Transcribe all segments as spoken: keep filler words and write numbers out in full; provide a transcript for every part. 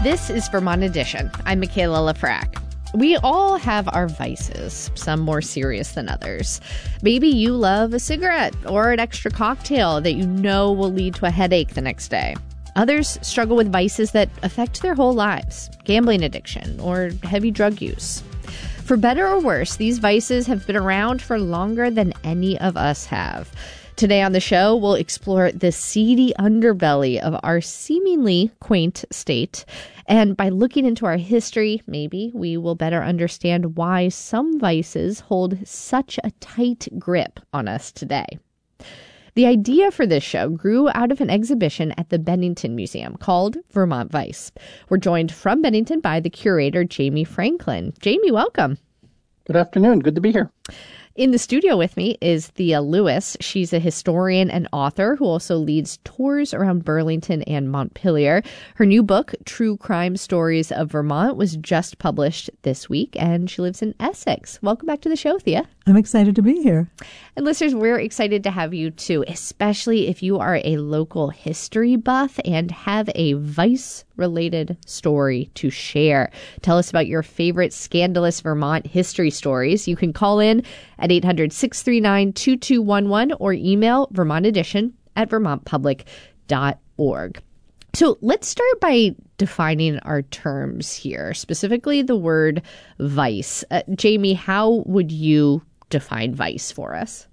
This is Vermont Edition. I'm Michaela Lafrac. We all have our vices, some more serious than others. Maybe you love a cigarette or an extra cocktail that you know will lead to a headache the next day. Others struggle with vices that affect their whole lives, gambling addiction or heavy drug use. For better or worse, these vices have been around for longer than any of us have. Today on the show, we'll explore the seedy underbelly of our seemingly quaint state. And by looking into our history, maybe we will better understand why some vices hold such a tight grip on us today. The idea for this show grew out of an exhibition at the Bennington Museum called Vermont Vice. We're joined from Bennington by the curator, Jamie Franklin. Jamie, welcome. Good afternoon. Good to be here. In the studio with me is Thea Lewis. She's a historian and author who also leads tours around Burlington and Montpelier. Her new book, True Crime Stories of Vermont, was just published this week, and she lives in Essex. Welcome back to the show, Thea. I'm excited to be here. And listeners, we're excited to have you too, especially if you are a local history buff and have a vice-related story to share. Tell us about your favorite scandalous Vermont history stories. You can call in at eight hundred, six three nine, two two one one or email Vermont Edition at vermont public dot org. So let's start by defining our terms here, specifically the word vice. Uh, Jamie, how would you define vice for us?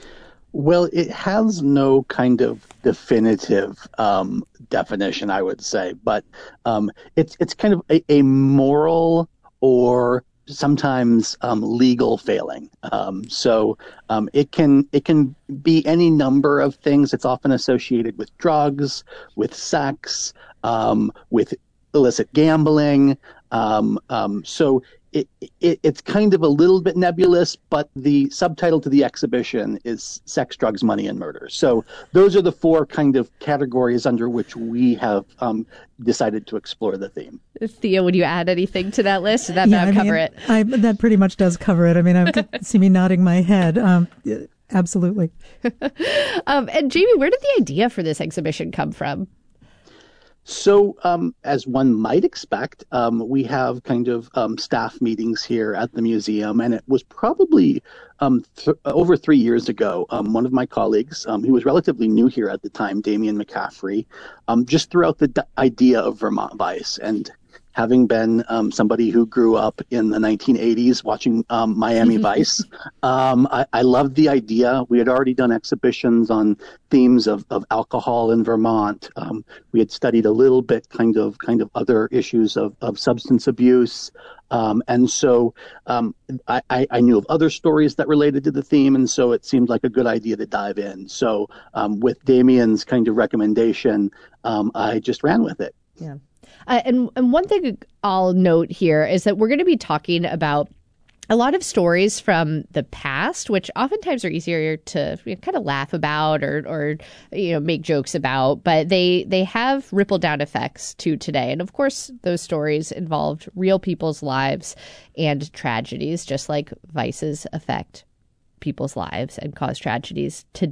Well, it has no kind of definitive um, definition, I would say, but um, it's it's kind of a, a moral or sometimes um, legal failing. Um, so um, it can it can be any number of things. It's often associated with drugs, with sex, um, with illicit gambling. Um, um, so it, it it's kind of a little bit nebulous, but the subtitle to the exhibition is Sex, Drugs, Money, and Murder. So those are the four kind of categories under which we have um, decided to explore the theme. Thea, would you add anything to that list? Did that yeah, about I cover mean, it? I, that pretty much does cover it. I mean, I could see me nodding my head. Um, absolutely. um, and Jamie, where did the idea for this exhibition come from? So, um, as one might expect, um, we have kind of um, staff meetings here at the museum, and it was probably um, th- over three years ago. Um, one of my colleagues, um, who was relatively new here at the time, Damian McCaffrey, um, just threw out the d- idea of Vermont Vice. And having been um, somebody who grew up in the nineteen eighties watching um, Miami Vice, um, I, I loved the idea. We had already done exhibitions on themes of, of alcohol in Vermont. Um, we had studied a little bit kind of kind of other issues of, of substance abuse. Um, and so um, I, I knew of other stories that related to the theme, and so it seemed like a good idea to dive in. So um, with Damian's kind of recommendation, um, I just ran with it. Yeah. Uh, and, and one thing I'll note here is that we're going to be talking about a lot of stories from the past, which oftentimes are easier to you know, kind of laugh about or, or you know make jokes about, but they they have ripple down effects to today. And of course, those stories involved real people's lives and tragedies, just like vices affect people's lives and cause tragedies today.